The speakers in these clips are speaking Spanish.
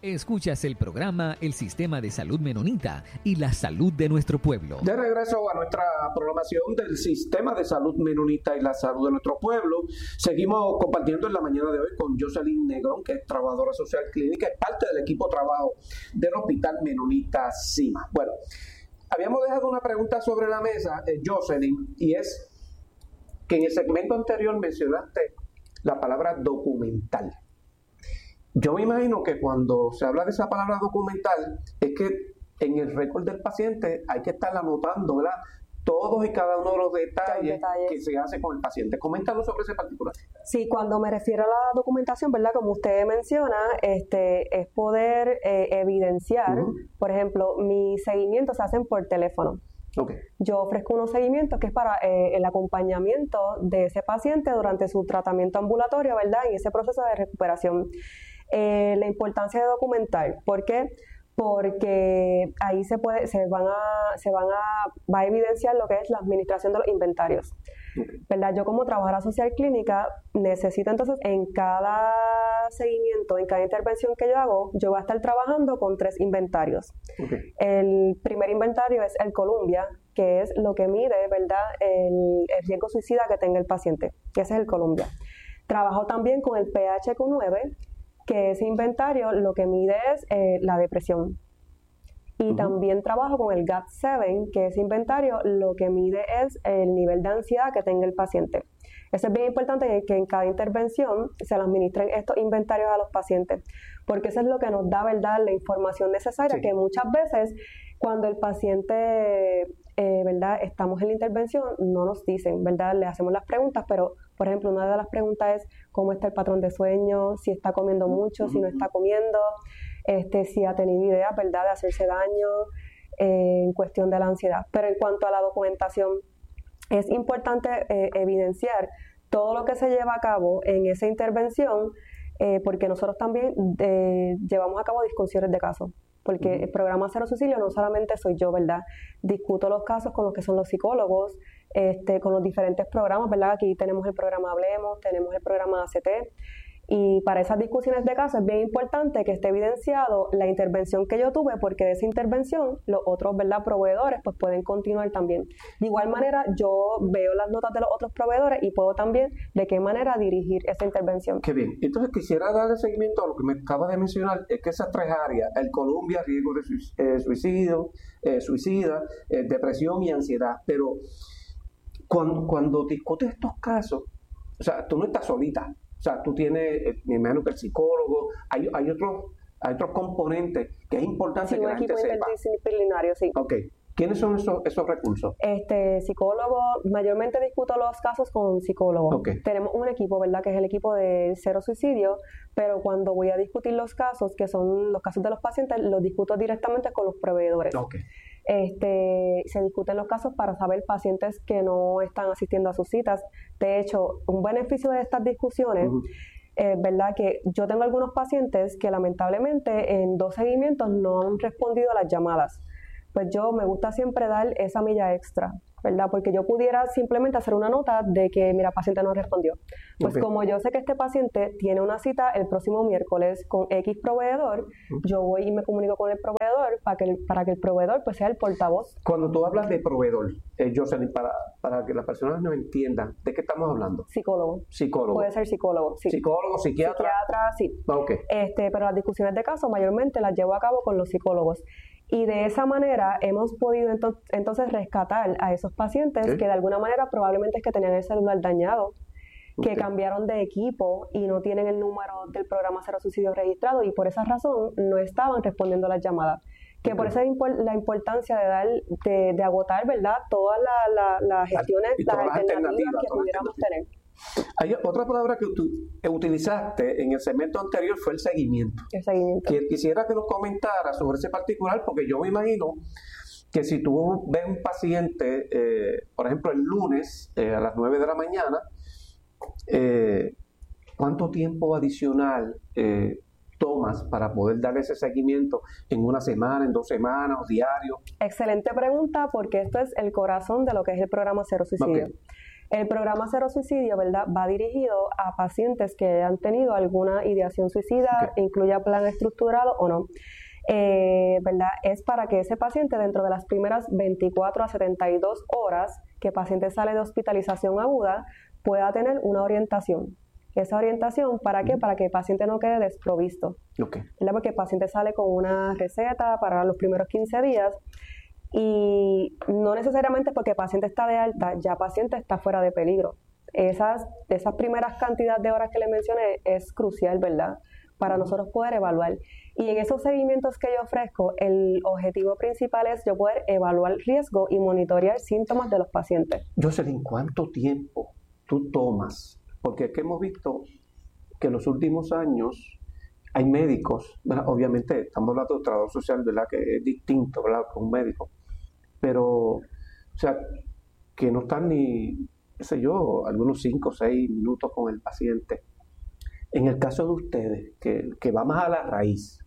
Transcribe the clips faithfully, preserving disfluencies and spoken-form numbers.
Escuchas el programa El Sistema de Salud Menonita y la salud de nuestro pueblo. De regreso a nuestra programación del Sistema de Salud Menonita y la salud de nuestro pueblo, seguimos compartiendo en la mañana de hoy con Jocelyn Negrón, que es trabajadora social clínica, es parte del equipo de trabajo del Hospital Menonita Cima. Bueno, habíamos dejado una pregunta sobre la mesa, eh, Jocelyn, y es que en el segmento anterior mencionaste la palabra documental. Yo me imagino que cuando se habla de esa palabra documental, es que en el récord del paciente hay que estar anotando, ¿verdad?, todos y cada uno de los detalles, detalles que se hace con el paciente. Coméntanos sobre ese particular. Sí, cuando me refiero a la documentación, ¿verdad?, como usted menciona, este, es poder eh, evidenciar, uh-huh. por ejemplo, mis seguimientos se hacen por teléfono. Okay. Yo ofrezco unos seguimientos que es para eh, el acompañamiento de ese paciente durante su tratamiento ambulatorio, ¿verdad?, en ese proceso de recuperación. Eh, la importancia de documentar, ¿por qué? Porque ahí se puede, se van a, se van a, va a evidenciar lo que es la administración de los inventarios, okay. ¿verdad? Yo como trabajadora social clínica necesito entonces en cada seguimiento, en cada intervención que yo hago, yo voy a estar trabajando con tres inventarios. Okay. El primer inventario es el Columbia, que es lo que mide, ¿verdad?, el, el riesgo suicida que tenga el paciente, que ese es el Columbia. Trabajo también con el P H Q nueve, que ese inventario lo que mide es eh, la depresión. Y uh-huh. también trabajo con el G A T siete, que ese inventario lo que mide es el nivel de ansiedad que tenga el paciente. Eso es bien importante, que en cada intervención se le administren estos inventarios a los pacientes, porque eso es lo que nos da, ¿verdad?, la información necesaria, sí. que muchas veces cuando el paciente, eh, ¿verdad?, estamos en la intervención, no nos dicen, ¿verdad?, le hacemos las preguntas, pero, por ejemplo, una de las preguntas es cómo está el patrón de sueño, si está comiendo mucho, uh-huh. si no está comiendo, este, si ha tenido ideas, ¿verdad?, de hacerse daño eh, en cuestión de la ansiedad. Pero en cuanto a la documentación, es importante eh, evidenciar todo lo que se lleva a cabo en esa intervención, eh, porque nosotros también eh, llevamos a cabo discusiones de casos. Porque el programa Cero Suicidio no solamente soy yo, ¿verdad? Discuto los casos con los que son los psicólogos, este, con los diferentes programas, ¿verdad? Aquí tenemos el programa Hablemos, tenemos el programa A C T, y para esas discusiones de casos es bien importante que esté evidenciado la intervención que yo tuve, porque de esa intervención los otros, ¿verdad?, proveedores pues pueden continuar también. De igual manera, yo veo las notas de los otros proveedores y puedo también de qué manera dirigir esa intervención. Qué bien. Entonces quisiera darle seguimiento a lo que me acabas de mencionar, es que esas tres áreas, el Columbia, riesgo de eh, suicidio, eh, suicida, eh, depresión y ansiedad, pero cuando, cuando discutes estos casos, o sea, tú no estás solita. O sea, tú tienes, me imagino que el psicólogo, hay, hay otros hay otros componentes que es importante sí, que la gente sepa. Sí, un equipo interdisciplinario, sí. Ok. ¿Quiénes son esos, esos recursos? Este, psicólogo, mayormente discuto los casos con psicólogos. Okay. Tenemos un equipo, ¿verdad?, que es el equipo de Cero Suicidio, pero cuando voy a discutir los casos, que son los casos de los pacientes, los discuto directamente con los proveedores. Okay. Este, se discuten los casos para saber pacientes que no están asistiendo a sus citas. De hecho, un beneficio de estas discusiones uh-huh. es, ¿verdad?, que yo tengo algunos pacientes que lamentablemente en dos seguimientos no han respondido a las llamadas. Pues yo me gusta siempre dar esa milla extra, ¿verdad? Porque yo pudiera simplemente hacer una nota de que, mira, paciente no respondió. Pues okay. como yo sé que este paciente tiene una cita el próximo miércoles con X proveedor, uh-huh. yo voy y me comunico con el proveedor para que el, para que el proveedor pues sea el portavoz. Cuando tú hablas de proveedor, eh, Jocelyn, para, para que las personas nos entiendan, ¿de qué estamos hablando? Psicólogo. Psicólogo. Puede ser psicólogo, sí. Psicólogo, psiquiatra. Psiquiatra, sí. Okay. Este, pero las discusiones de caso mayormente las llevo a cabo con los psicólogos. Y de esa manera hemos podido ento- entonces rescatar a esos pacientes ¿Sí? que de alguna manera probablemente es que tenían el celular dañado, okay. que cambiaron de equipo y no tienen el número del programa Cero Suicidio registrado y por esa razón no estaban respondiendo las llamadas. Que okay. por eso es impor- la importancia de dar, de, de agotar, ¿verdad?, todas la, la, las gestiones, las alternativas, alternativas que pudiéramos tener. Hay otra palabra que tú utilizaste en el segmento anterior, fue el seguimiento. El seguimiento. Que quisiera que nos comentara sobre ese particular, porque yo me imagino que si tú ves un paciente, eh, por ejemplo, el lunes eh, a las nueve de la mañana, eh, ¿cuánto tiempo adicional eh, tomas para poder darle ese seguimiento en una semana, en dos semanas, o diario? Excelente pregunta, porque esto es el corazón de lo que es el programa Cero Suicidio. Okay. El programa Cero Suicidio, ¿verdad?, va dirigido a pacientes que han tenido alguna ideación suicida, okay. incluya plan estructurado o no. Eh, ¿verdad? Es para que ese paciente, dentro de las primeras veinticuatro a setenta y dos horas que el paciente sale de hospitalización aguda, pueda tener una orientación. Esa orientación, ¿para qué? Para que el paciente no quede desprovisto. Okay. ¿Verdad? Porque el paciente sale con una receta para los primeros quince días y no necesariamente porque el paciente está de alta, ya el paciente está fuera de peligro. Esas, esas primeras cantidades de horas que le mencioné es crucial, ¿verdad?, para nosotros poder evaluar. Y en esos seguimientos que yo ofrezco, el objetivo principal es yo poder evaluar riesgo y monitorear síntomas de los pacientes. Jocelyn, ¿cuánto tiempo tú tomas? Porque es que hemos visto que en los últimos años hay médicos, ¿verdad? Obviamente estamos hablando de trabajador social, ¿verdad?, que es distinto, ¿verdad?, con un médico, pero, o sea, que no están ni, qué sé yo, algunos cinco o seis minutos con el paciente. En el caso de ustedes, que, que va más a la raíz,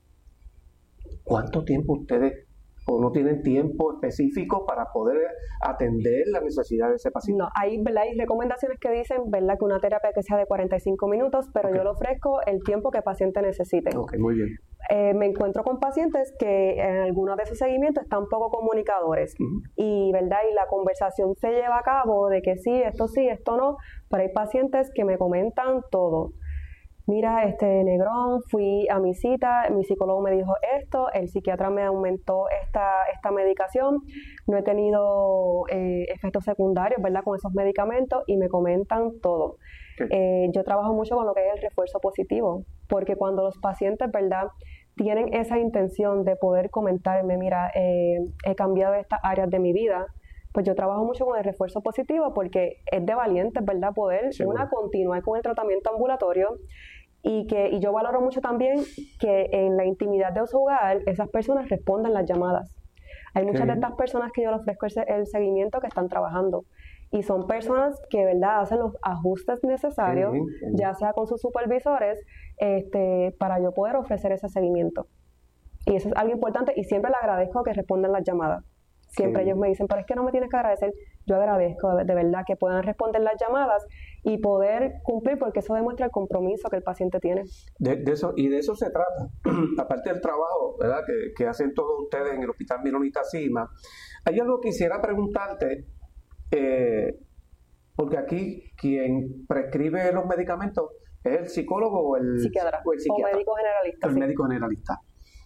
¿cuánto tiempo ustedes o no tienen tiempo específico para poder atender la necesidad de ese paciente? No, hay, ¿verdad?, hay recomendaciones que dicen, ¿verdad?, que una terapia que sea de cuarenta y cinco minutos, pero okay. yo le ofrezco el tiempo que el paciente necesite. Ok, muy bien. Eh, me encuentro con pacientes que en algunos de esos seguimientos están poco comunicadores uh-huh. y, ¿verdad?, y la conversación se lleva a cabo de que sí, esto sí, esto no, pero hay pacientes que me comentan todo. Mira, este Negrón, fui a mi cita, mi psicólogo me dijo esto, el psiquiatra me aumentó esta, esta medicación, no he tenido eh, efectos secundarios, ¿verdad?, con esos medicamentos y me comentan todo. Okay. Eh, yo trabajo mucho con lo que es el refuerzo positivo, porque cuando los pacientes, ¿verdad?, tienen esa intención de poder comentarme, mira, eh, he cambiado estas áreas de mi vida, pues yo trabajo mucho con el refuerzo positivo porque es de valientes, ¿verdad?, poder, sí, una, continuar con el tratamiento ambulatorio. Y que y yo valoro mucho también que en la intimidad de su hogar esas personas respondan las llamadas. Hay muchas de estas personas que yo les ofrezco el, el seguimiento que están trabajando y son personas que, ¿verdad?, hacen los ajustes necesarios, sí, sí. ya sea con sus supervisores, este, para yo poder ofrecer ese seguimiento. Y eso es algo importante y siempre le agradezco que respondan las llamadas. Siempre sí. ellos me dicen, pero es que no me tienes que agradecer. Yo agradezco de, de verdad que puedan responder las llamadas y poder cumplir, porque eso demuestra el compromiso que el paciente tiene. De, de eso, y de eso se trata. Aparte del trabajo, ¿verdad?, que, que hacen todos ustedes en el Hospital Menonita Cima. Hay algo que quisiera preguntarte, eh, porque aquí quien prescribe los medicamentos es el psicólogo o el psiquiatra, o el psiquiatra, o médico generalista. El sí. médico generalista.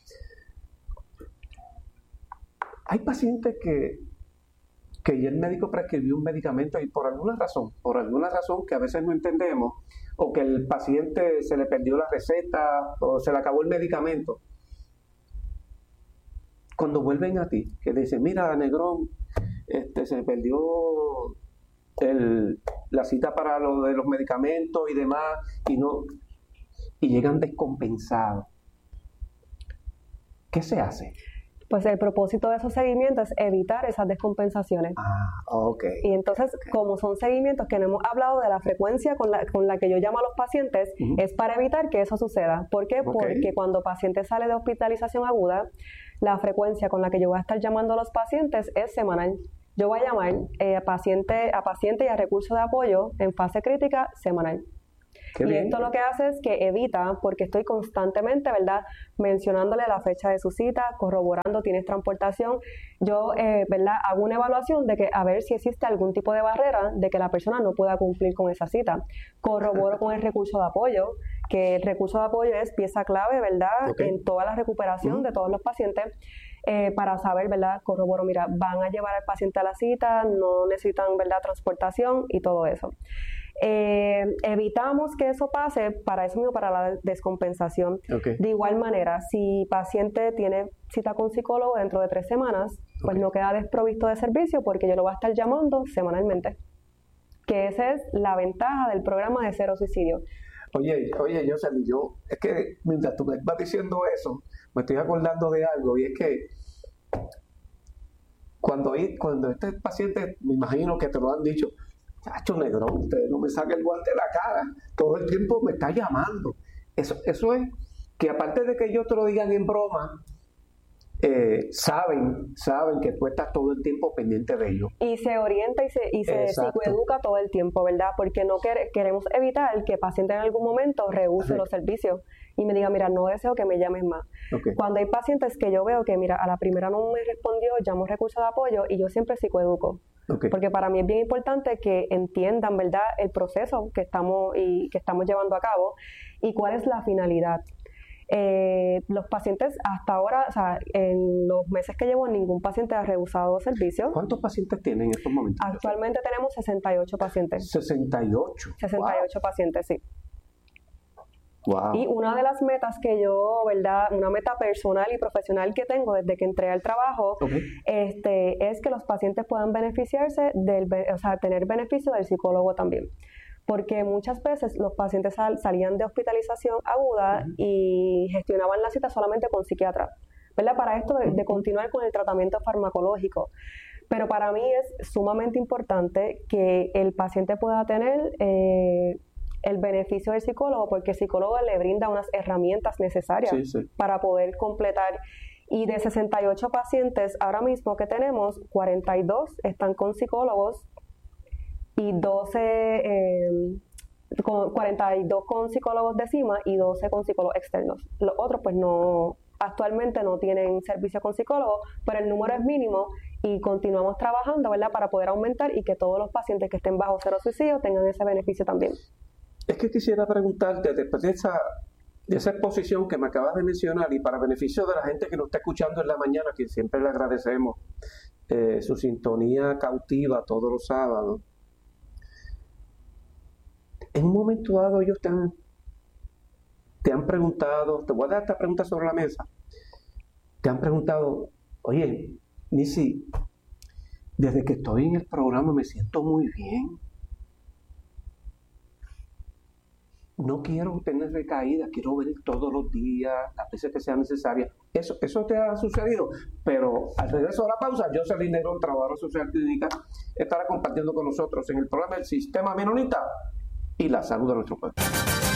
Hay pacientes que, que ya el médico prescribió un medicamento y por alguna razón, por alguna razón que a veces no entendemos, o que el paciente se le perdió la receta o se le acabó el medicamento. Cuando vuelven a ti, que dicen, mira, Negrón, este, se perdió el, la cita para lo de los medicamentos y demás, y no, y llegan descompensados. ¿Qué se hace? Pues el propósito de esos seguimientos es evitar esas descompensaciones. Ah, ok. Y entonces, okay. como son seguimientos que no hemos hablado de la frecuencia con la, con la que yo llamo a los pacientes, uh-huh. es para evitar que eso suceda. ¿Por qué? Okay. Porque cuando el paciente sale de hospitalización aguda, la frecuencia con la que yo voy a estar llamando a los pacientes es semanal. Yo voy a llamar eh, a paciente a paciente y a recurso de apoyo en fase crítica semanal. Qué y bien. Esto lo que hace es que evita, porque estoy constantemente, ¿verdad?, mencionándole la fecha de su cita, corroborando, tienes transportación. Yo, eh, ¿verdad?, hago una evaluación de que a ver si existe algún tipo de barrera de que la persona no pueda cumplir con esa cita. Corroboro con el recurso de apoyo, que el recurso de apoyo es pieza clave, ¿verdad?, okay. en toda la recuperación uh-huh. de todos los pacientes. Eh, para saber, ¿verdad?, corroboro, mira, van a llevar al paciente a la cita, no necesitan, ¿verdad?, transportación y todo eso. Eh, evitamos que eso pase para eso mismo, para la descompensación. Okay. De igual manera, si paciente tiene cita con psicólogo dentro de tres semanas, pues okay. no queda desprovisto de servicio porque yo lo voy a estar llamando semanalmente. Que esa es la ventaja del programa de Cero Suicidio. Oye, oye, Jocelyn, yo, es que mientras tú me vas diciendo eso, me estoy acordando de algo, y es que cuando, cuando este paciente, me imagino que te lo han dicho, chacho, Negrón, usted no me saque el guante de la cara, todo el tiempo me está llamando. Eso, eso es que aparte de que ellos te lo digan en broma, eh, saben, saben que tú estás todo el tiempo pendiente de ellos. Y se orienta y se, y se psicoeduca todo el tiempo, ¿verdad? Porque no quer- queremos evitar que el paciente en algún momento rehúse sí. los servicios y me diga, mira, no deseo que me llames más. Okay. Cuando hay pacientes que yo veo que, mira, a la primera no me respondió, llamo recursos de apoyo y yo siempre psicoeduco. Okay. Porque para mí es bien importante que entiendan, ¿verdad?, el proceso que estamos, y, que estamos llevando a cabo y cuál es la finalidad. Eh, los pacientes hasta ahora, o sea, en los meses que llevo, ningún paciente ha rehusado servicios. ¿Cuántos pacientes tienen en estos momentos? Actualmente tenemos sesenta y ocho pacientes. ¿sesenta y ocho? sesenta y ocho wow. pacientes, sí. Wow. Y una de las metas que yo, ¿verdad? Una meta personal y profesional que tengo desde que entré al trabajo, okay. este, es que los pacientes puedan beneficiarse del, o sea, tener beneficio del psicólogo también. Porque muchas veces los pacientes sal, salían de hospitalización aguda uh-huh. y gestionaban la cita solamente con psiquiatra, ¿verdad? Para esto de, de continuar con el tratamiento farmacológico. Pero para mí es sumamente importante que el paciente pueda tener eh, el beneficio del psicólogo, porque el psicólogo le brinda unas herramientas necesarias sí, sí. para poder completar. Y de sesenta y ocho pacientes ahora mismo que tenemos, cuarenta y dos están con psicólogos y doce, eh, con, cuarenta y dos con psicólogos de cima y doce con psicólogos externos. Los otros pues no, actualmente no tienen servicio con psicólogos, pero el número es mínimo y continuamos trabajando, ¿verdad?, para poder aumentar y que todos los pacientes que estén bajo cero suicidio tengan ese beneficio también. Es que quisiera preguntarte, después de esa, de esa exposición que me acabas de mencionar y para beneficio de la gente que nos está escuchando en la mañana, que siempre le agradecemos eh, su sintonía cautiva todos los sábados, en un momento dado ellos te han, te han preguntado, te voy a dar esta pregunta sobre la mesa, te han preguntado, oye, Nisi, desde que estoy en el programa me siento muy bien. No quiero tener recaídas, quiero venir todos los días, las veces que sea necesaria. Eso, eso te ha sucedido, pero al regreso a la pausa, Jocelyn Negrón, trabajadora social clínica, estará compartiendo con nosotros en el programa El Sistema Menonita y la Salud de Nuestro Pueblo.